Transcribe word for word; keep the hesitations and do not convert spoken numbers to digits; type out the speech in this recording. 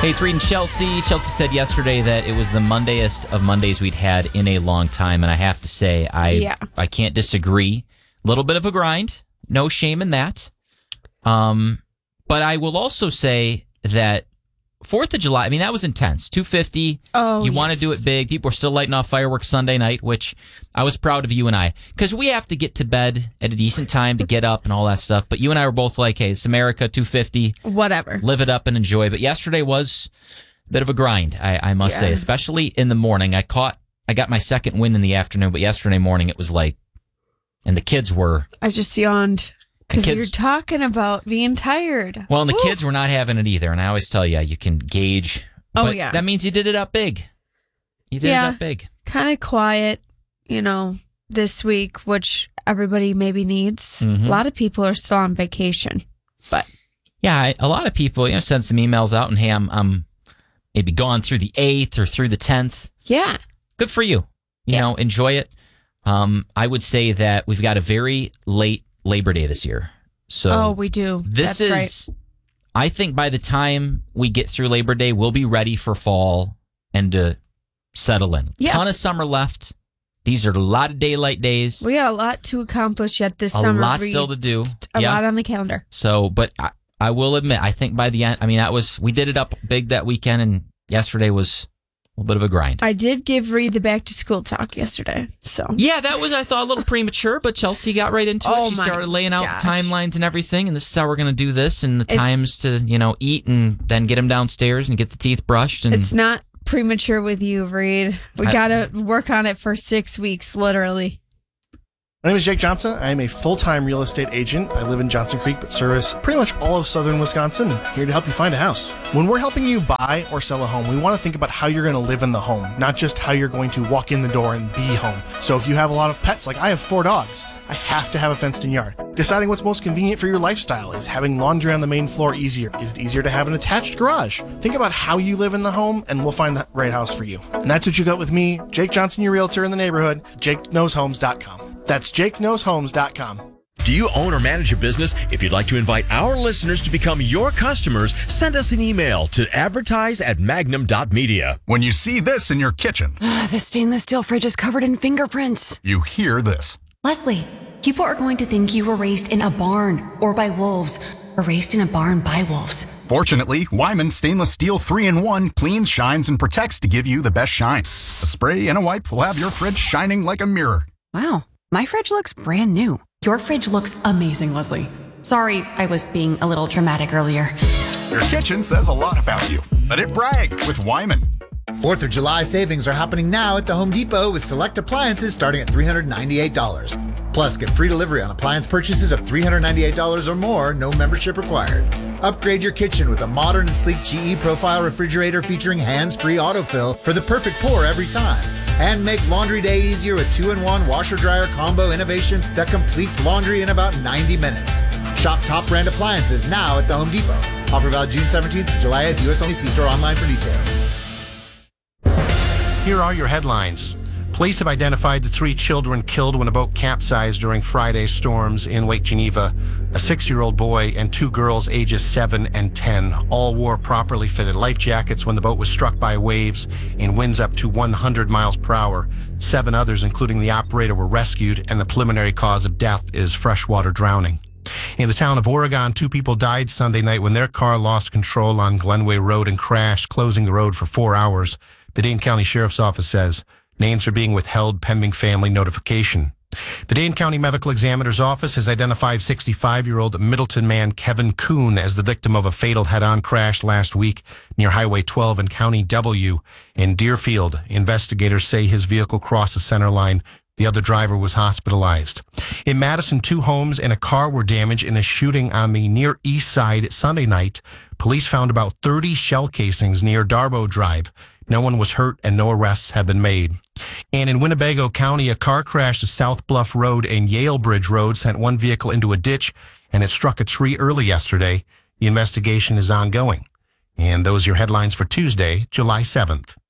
Hey, it's Reed and Chelsea. Chelsea said yesterday that it was the Mondayest of Mondays we'd had in a long time, and I have to say, I yeah. I can't disagree. A little bit of a grind. No shame in that. Um, but I will also say that fourth of July, I mean, that was intense. two fifty. Oh, You yes. want to do it big. People were still lighting off fireworks Sunday night, which I was proud of you and I. Because we have to get to bed at a decent time to get up and all that stuff. But you and I were both like, hey, it's America, two fifty. Whatever. Live it up and enjoy. But yesterday was a bit of a grind, I, I must Yeah. say, especially in the morning. I caught, I got my second win in the afternoon, but yesterday morning it was like, and the kids were. I just yawned. Because kids- you're talking about being tired. Well, and the Woo. kids were not having it either. And I always tell you, you can gauge. Oh, but yeah. That means you did it up big. You did Yeah. it up big. Kind of quiet, you know, this week, which everybody maybe needs. Mhm. A lot of people are still on vacation. But Yeah, I, a lot of people, you know, send some emails out and, hey, I'm, I'm maybe gone through the eighth or through the tenth. yeah. Good for you. You Yeah. know, enjoy it. Um, I would say that we've got a very late Labor Day this year. So Oh, we do. this That's is, right. I think by the time we get through Labor Day, we'll be ready for fall and to settle in. Yeah. Ton of summer left. These are a lot of daylight days. We got a lot to accomplish yet this A summer. lot Reed. still to do. A Yeah. lot on the calendar. So, but I, I will admit, I think by the end, I mean, that was, we did it up big that weekend, and yesterday was a little bit of a grind. I did give Reed the back to school talk yesterday. So Yeah, that was, I thought, a little premature, but Chelsea got right into Oh it. She my started laying out gosh. the timelines and everything, and this is how we're going to do this, and the It's- times to, you know, eat and then get him downstairs and get the teeth brushed. And it's not premature with you, Reed. We I- got to work on it for six weeks, literally. My name is Jake Johnson. I am a full-time real estate agent. I live in Johnson Creek, but service pretty much all of southern Wisconsin, and here to help you find a house. When we're helping you buy or sell a home, we want to think about how you're going to live in the home, not just how you're going to walk in the door and be home. So if you have a lot of pets, like I have four dogs, I have to have a fenced-in yard. Deciding what's most convenient for your lifestyle. Is having laundry on the main floor easier? Is it easier to have an attached garage? Think about how you live in the home, and we'll find that great house for you. And that's what you got with me, Jake Johnson, your realtor in the neighborhood, jake knows homes dot com. That's jake knows homes dot com. Do you own or manage a business? If you'd like to invite our listeners to become your customers, send us an email to advertise at magnum dot media. When you see this in your kitchen, The stainless steel fridge is covered in fingerprints. you hear this. Leslie, people are going to think you were raised in a barn or by wolves or raised in a barn by wolves. Fortunately, Wyman Stainless Steel three in one cleans, shines, and protects to give you the best shine. A spray and a wipe will have your fridge shining like a mirror. Wow, my fridge looks brand new. Your fridge looks amazing, Leslie. Sorry, I was being a little dramatic earlier. Your kitchen says a lot about you. Let it brag with Wyman. fourth of July savings are happening now at the Home Depot with select appliances starting at three hundred ninety-eight dollars. Plus, get free delivery on appliance purchases of three hundred ninety-eight dollars or more, no membership required. Upgrade your kitchen with a modern and sleek G E Profile refrigerator featuring hands-free autofill for the perfect pour every time. And make laundry day easier with two in one washer-dryer combo innovation that completes laundry in about ninety minutes. Shop top brand appliances now at the Home Depot. Offer valid June seventeenth to July eighth, U S only. See store online for details. Here are your headlines. Police have identified the three children killed when a boat capsized during Friday's storms in Lake Geneva. A six-year-old boy and two girls ages seven and ten all wore properly fitted life jackets when the boat was struck by waves in winds up to one hundred miles per hour. Seven others, including the operator, were rescued, and the preliminary cause of death is freshwater drowning. In the town of Oregon, two people died Sunday night when their car lost control on Glenway Road and crashed, closing the road for four hours. The Dane County Sheriff's Office says names are being withheld pending family notification. The Dane County Medical Examiner's Office has identified sixty-five-year-old Middleton man Kevin Kuhn as the victim of a fatal head-on crash last week near Highway twelve and County W in Deerfield. Investigators say his vehicle crossed the center line. The other driver was hospitalized. In Madison, two homes and a car were damaged in a shooting on the Near East Side Sunday night. Police found about thirty shell casings near Darbo Drive. No one was hurt and no arrests have been made. And in Winnebago County, a car crashed to South Bluff Road and Yale Bridge Road, sent one vehicle into a ditch, and it struck a tree early yesterday. The investigation is ongoing. And those are your headlines for Tuesday, July seventh.